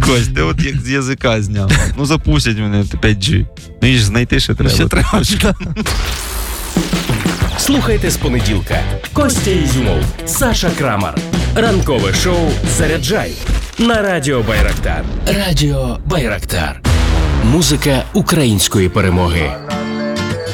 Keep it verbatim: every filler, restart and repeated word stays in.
Кость, ти от як з язика зняв. Ну запустять мене п'ять джі. Мені ж знайти ще треба. Ще треба. Слухайте з понеділка. Костя Ізюмов, Саша Крамар. Ранкове шоу «Заряджай» на Радіо Байрактар. Радіо Байрактар. Музика української перемоги.